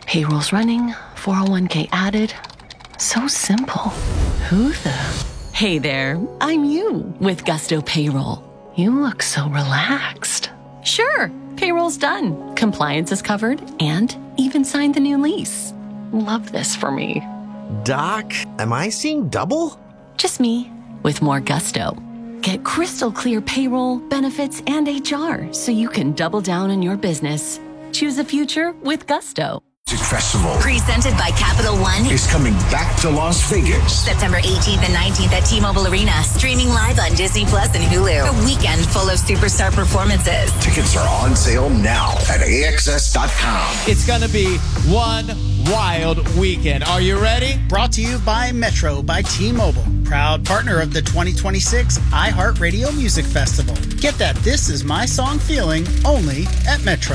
Payroll's running, 401k added. So simple. Who the? Hey there, I'm you with Gusto Payroll. You look so relaxed. Sure, payroll's done. Compliance is covered and even signed the new lease. Love this for me. Doc, am I seeing double? Just me with more gusto. Get crystal clear payroll, benefits, and HR so you can double down on your business. Choose a future with Gusto. Festival presented by Capital One is coming back to Las Vegas. September 18th and 19th at T-Mobile Arena. Streaming live on Disney Plus and Hulu. A weekend full of superstar performances. Tickets are on sale now at AXS.com. It's going to be one wild weekend. Are you ready? Brought to you by Metro by T-Mobile. Proud partner of the 2026 iHeartRadio Music Festival. Get that This Is My Song feeling only at Metro.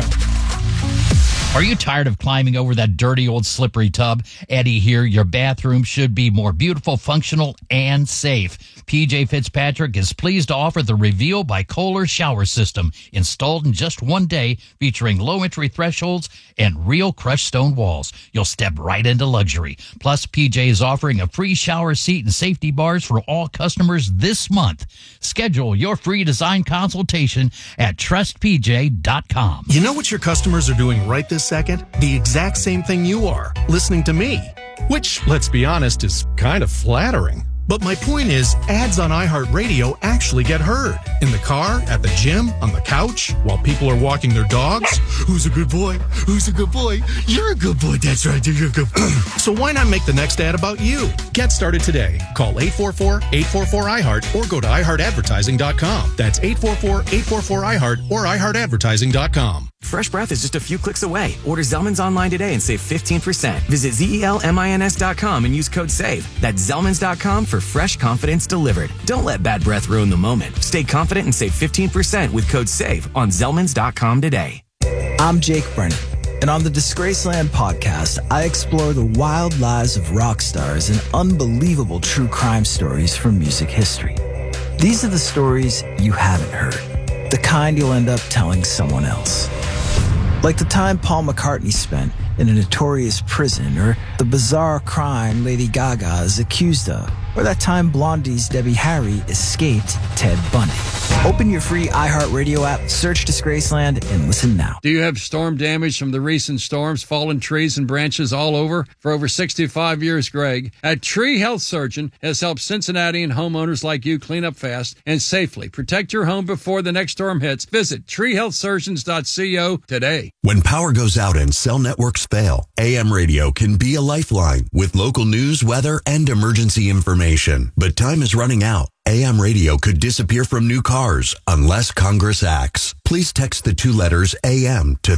Are you tired of climbing over that dirty old slippery tub? Eddie here. Your bathroom should be more beautiful, functional, and safe. PJ Fitzpatrick is pleased to offer the Reveal by Kohler shower system, installed in just one day, featuring low entry thresholds and real crushed stone walls. You'll step right into luxury. Plus, PJ is offering a free shower seat and safety bars for all customers this month. Schedule your free design consultation at trustpj.com. You know what your customers are doing right this second? The exact same thing you are, listening to me. Which, let's be honest, is kind of flattering. But my point is, ads on iHeartRadio actually get heard. In the car, at the gym, on the couch, while people are walking their dogs. Who's a good boy? Who's a good boy? You're a good boy. That's right. You're a good boy. So why not make the next ad about you? Get started today. Call 844-844-iHeart or go to iHeartAdvertising.com. That's 844-844-iHeart or iHeartAdvertising.com. Fresh breath is just a few clicks away. Order Zellman's online today and save 15%. Visit ZELMINS.com and use code SAVE. That's Zellman's.com for fresh confidence delivered. Don't let bad breath ruin the moment. Stay confident and save 15% with code SAVE on Zellman's.com today. I'm Jake Brennan, and on the Disgraceland podcast, I explore the wild lives of rock stars and unbelievable true crime stories from music history. These are the stories you haven't heard, the kind you'll end up telling someone else. Like the time Paul McCartney spent in a notorious prison, or the bizarre crime Lady Gaga is accused of, or that time Blondie's Debbie Harry escaped Ted Bundy. Open your free iHeartRadio app, search Disgraceland, and listen now. Do you have storm damage from the recent storms, fallen trees and branches all over? For over 65 years, Greg at Tree Health Surgeon has helped Cincinnati and homeowners like you clean up fast and safely. Protect your home before the next storm hits. Visit treehealthsurgeons.co today. When power goes out and cell networks fail, AM radio can be a lifeline with local news, weather, and emergency information. But time is running out. AM radio could disappear from new cars unless Congress acts. Please text the two letters AM to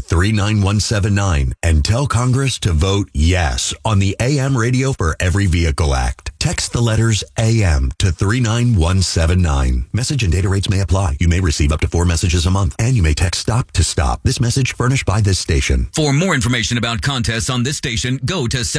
39179 and tell Congress to vote yes on the AM Radio for Every Vehicle Act. Text the letters AM to 39179. Message and data rates may apply. You may receive up to 4 messages a month, and you may text STOP to STOP. This message furnished by this station. For more information about contests on this station, go to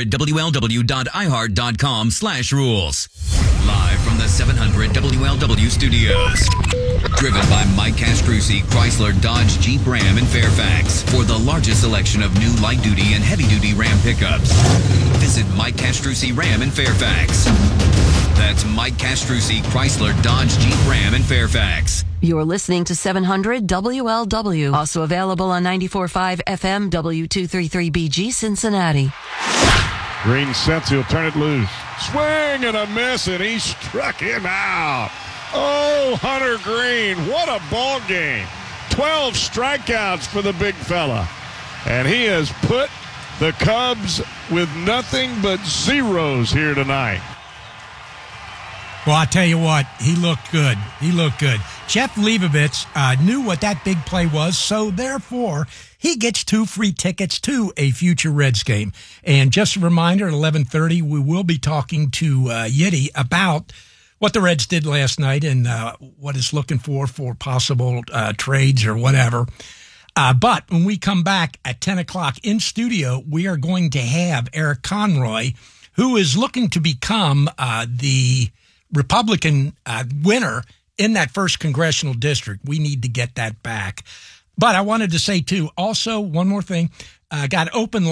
700WLW.iHeart.com/rules. Live from the 700 WLW studios. Driven by Mike Castrucci, Chrysler, Dodge, Jeep, Ram, and Fairfax. For the largest selection of new light-duty and heavy-duty Ram pickups. Visit Mike Castrucci Ram in Fairfax. That's Mike Castrucci, Chrysler, Dodge, Jeep, Ram, and Fairfax. You're listening to 700 WLW. Also available on 94.5 FM W233BG Cincinnati. Green sets, he'll turn it loose. Swing and a miss, and he struck him out. Oh, Hunter Green, what a ball game. 12 strikeouts for the big fella. And he has put the Cubs with nothing but zeros here tonight. Well, I tell you what, he looked good. He looked good. Jeff Leibovitz knew what that big play was, so therefore he gets 2 free tickets to a future Reds game. And just a reminder, at 11:30, we will be talking to Yiddy about what the Reds did last night and what it's looking for possible trades or whatever. But when we come back at 10 o'clock in studio, we are going to have Eric Conroy, who is looking to become the Republican winner in that first congressional district. We need to get that back. But I wanted to say, too, also one more thing, got open